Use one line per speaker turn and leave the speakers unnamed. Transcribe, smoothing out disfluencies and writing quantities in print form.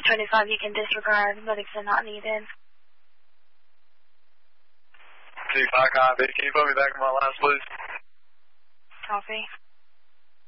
25 you can disregard. Medics are not needed.
25 copy. Can you put me back in my lines, please?
Copy.